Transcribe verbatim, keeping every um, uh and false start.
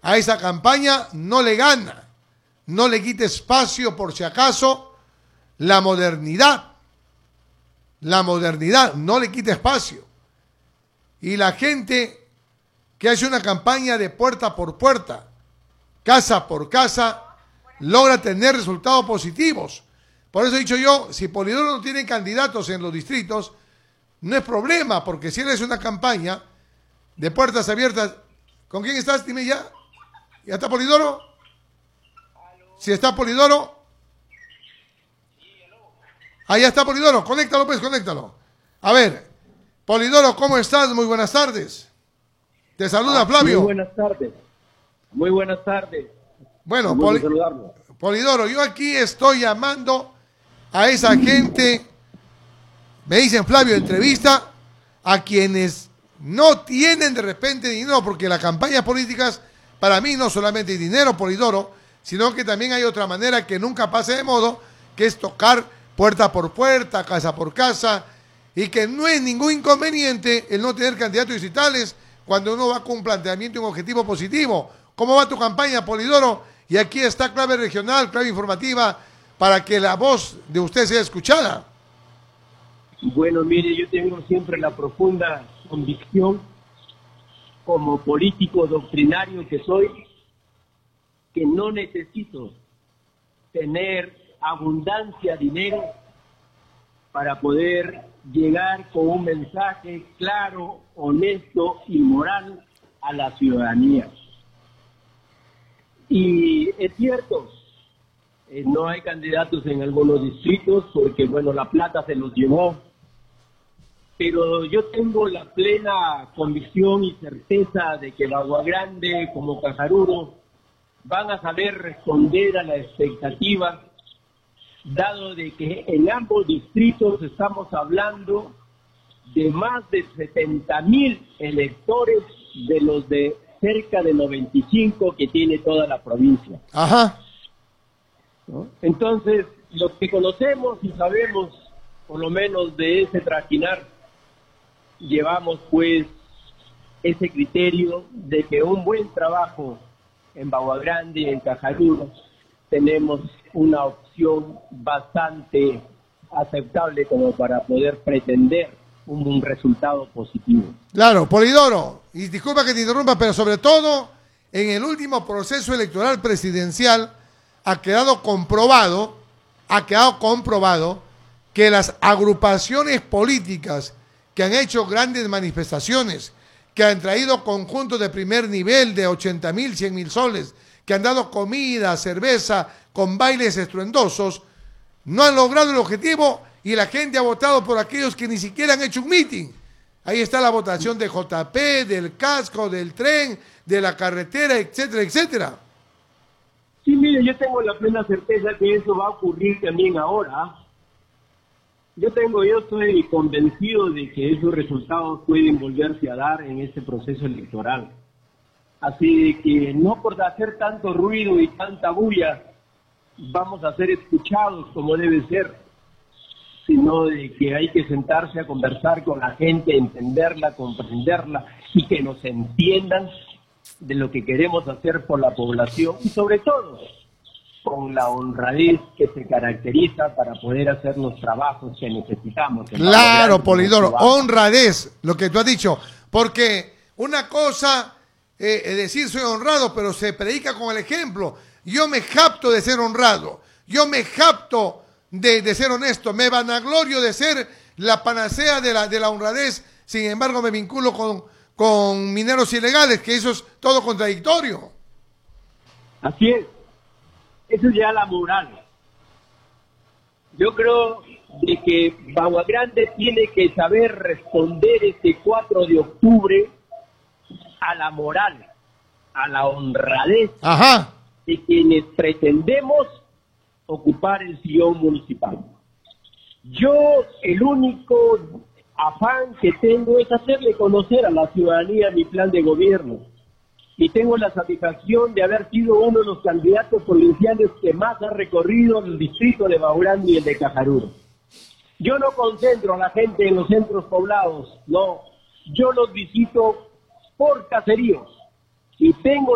a esa campaña no le gana. No le quite espacio, por si acaso, la modernidad. La modernidad, no le quite espacio. Y la gente que hace una campaña de puerta por puerta, casa por casa, logra tener resultados positivos. Por eso he dicho yo, si Polidoro no tiene candidatos en los distritos, no es problema, porque si él hace una campaña de puertas abiertas, ¿con quién estás? Dime ya. ¿Ya está Polidoro? Si está Polidoro. Ahí está Polidoro, conéctalo pues, conéctalo. A ver, Polidoro, ¿cómo estás? Muy buenas tardes. Te saluda ah, Flavio. Muy buenas tardes. Muy buenas tardes. Bueno, Poli Polidoro, yo aquí estoy llamando a esa gente, me dicen Flavio, entrevista a quienes no tienen de repente dinero, porque las campañas políticas, para mí no solamente hay dinero, Polidoro, sino que también hay otra manera que nunca pase de modo, que es tocar puerta por puerta, casa por casa, y que no es ningún inconveniente el no tener candidatos distritales cuando uno va con un planteamiento y un objetivo positivo. ¿Cómo va tu campaña, Polidoro? Y aquí está Clave Regional, Clave Informativa, para que la voz de usted sea escuchada. Bueno, mire, yo tengo siempre la profunda convicción, como político doctrinario que soy, que no necesito tener abundancia de dinero para poder llegar con un mensaje claro, honesto y moral a la ciudadanía. Y es cierto, eh, no hay candidatos en algunos distritos porque, bueno, la plata se los llevó, pero yo tengo la plena convicción y certeza de que Bagua Grande como Cajaruro van a saber responder a la expectativa, dado de que en ambos distritos estamos hablando de más de setenta mil electores de los de cerca de noventa y cinco que tiene toda la provincia. Ajá. ¿No? Entonces, los que conocemos y sabemos, por lo menos de ese trajinar, llevamos pues ese criterio de que un buen trabajo en Bagua Grande y en Cajaruro tenemos una opción bastante aceptable como para poder pretender un, un resultado positivo. Claro, Polidoro, y disculpa que te interrumpa, pero sobre todo en el último proceso electoral presidencial ha quedado comprobado, ha quedado comprobado que las agrupaciones políticas que han hecho grandes manifestaciones, que han traído conjuntos de primer nivel de ochenta mil, cien mil soles, que han dado comida, cerveza, con bailes estruendosos, no han logrado el objetivo y la gente ha votado por aquellos que ni siquiera han hecho un meeting. Ahí está la votación de J P, del casco, del tren, de la carretera, etcétera, etcétera. Sí, mire, yo tengo la plena certeza que eso va a ocurrir también ahora. Yo tengo, yo estoy convencido de que esos resultados pueden volverse a dar en este proceso electoral. Así de que no por hacer tanto ruido y tanta bulla vamos a ser escuchados como debe ser, sino de que hay que sentarse a conversar con la gente, entenderla, comprenderla y que nos entiendan de lo que queremos hacer por la población y sobre todo con la honradez que se caracteriza para poder hacer los trabajos que necesitamos. Claro, Polidoro, honradez, lo que tú has dicho, porque una cosa eh, es decir soy honrado, pero se predica con el ejemplo. Yo me jacto de ser honrado, yo me jacto de, de ser honesto, me vanaglorio de ser la panacea de la, de la honradez, sin embargo me vinculo con, con mineros ilegales, que eso es todo contradictorio. Así es. Eso es ya la moral. Yo creo de que Bagua Grande tiene que saber responder este cuatro de octubre a la moral, a la honradez Ajá. de quienes pretendemos ocupar el sillón municipal. Yo el único afán que tengo es hacerle conocer a la ciudadanía mi plan de gobierno. Y tengo la satisfacción de haber sido uno de los candidatos provinciales que más ha recorrido el distrito de Bagua Grande y el de Cajaruro. Yo no concentro a la gente en los centros poblados, no. Yo los visito por caseríos y tengo